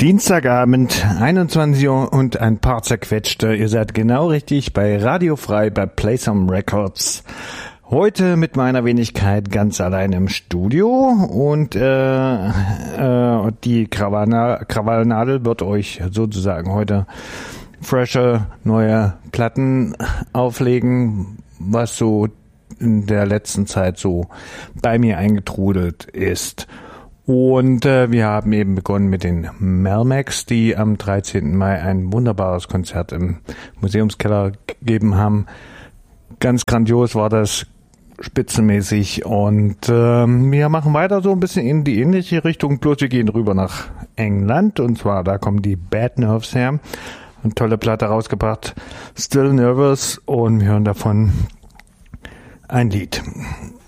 Dienstagabend, 21 Uhr und ein paar zerquetschte. Ihr seid genau richtig bei Radio Frei, bei Play Some Records. Heute mit meiner Wenigkeit ganz allein im Studio und die Krawallnadel wird euch sozusagen heute frische neue Platten auflegen, was so in der letzten Zeit so bei mir eingetrudelt ist. Und wir haben eben begonnen mit den Melmacs, die am 13. Mai ein wunderbares Konzert im Museumskeller gegeben haben. Ganz grandios war das, spitzenmäßig. Und wir machen weiter so ein bisschen in die ähnliche Richtung, bloß wir gehen rüber nach England. Und zwar, da kommen die Bad Nerves her. Eine tolle Platte rausgebracht, Still Nervous. Und wir hören davon ein Lied.